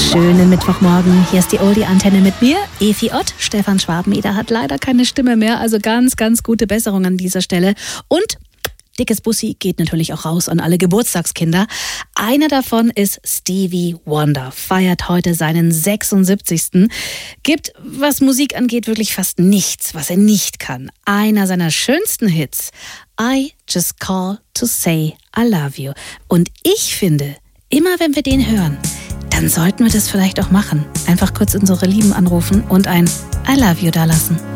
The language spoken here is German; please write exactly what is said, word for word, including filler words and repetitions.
Schönen Mittwochmorgen. Hier ist die Oldie-Antenne mit mir, Evi Ott. Stefan Schwabeneder hat leider keine Stimme mehr, also ganz, ganz gute Besserung an dieser Stelle. Und dickes Bussi geht natürlich auch raus an alle Geburtstagskinder. Einer davon ist Stevie Wonder, feiert heute seinen sechsundsiebzigsten Gibt, was Musik angeht, wirklich fast nichts, was er nicht kann. Einer seiner schönsten Hits, I Just Call to Say I Love You. Und ich finde, immer wenn wir den hören, dann sollten wir das vielleicht auch machen. Einfach kurz unsere Lieben anrufen und ein I Love You dalassen.